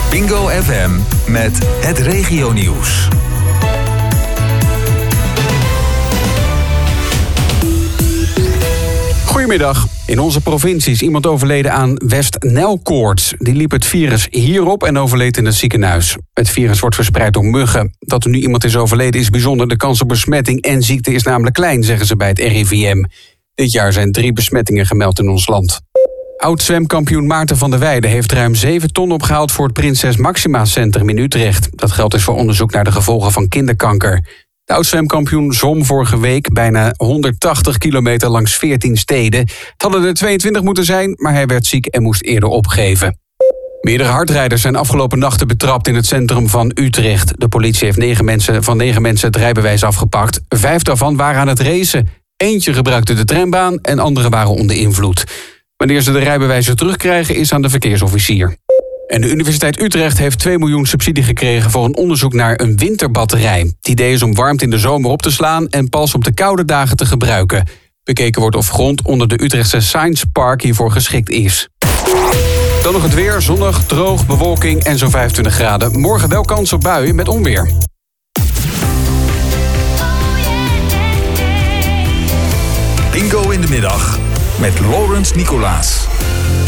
Bingo FM met het regionieuws. Goedemiddag. In onze provincie is iemand overleden aan West-Nijlkoorts. Die liep het virus hierop en overleed in het ziekenhuis. Het virus wordt verspreid door muggen. Dat er nu iemand is overleden is bijzonder. De kans op besmetting en ziekte is namelijk klein, zeggen ze bij het RIVM. Dit jaar zijn 3 besmettingen gemeld in ons land. Oud-zwemkampioen Maarten van der Weijden heeft ruim 7 ton opgehaald voor het Prinses Maxima Centrum in Utrecht. Dat geld is voor onderzoek naar de gevolgen van kinderkanker. De oud-zwemkampioen zwom vorige week bijna 180 kilometer langs 14 steden. Het hadden er 22 moeten zijn, maar hij werd ziek en moest eerder opgeven. Meerdere hardrijders zijn afgelopen nachten betrapt in het centrum van Utrecht. De politie heeft 9 mensen het rijbewijs afgepakt. 5 daarvan waren aan het racen. Eentje gebruikte de trambaan en anderen waren onder invloed. Wanneer ze de rijbewijzen terugkrijgen is aan de verkeersofficier. En de Universiteit Utrecht heeft 2 miljoen subsidie gekregen voor een onderzoek naar een winterbatterij. Het idee is om warmte in de zomer op te slaan en pas op de koude dagen te gebruiken. Bekeken wordt of grond onder de Utrechtse Science Park hiervoor geschikt is. Dan nog het weer, zonnig, droog, bewolking en zo'n 25 graden. Morgen wel kans op buien met onweer. Bingo in de middag met Laurens Nicolaas.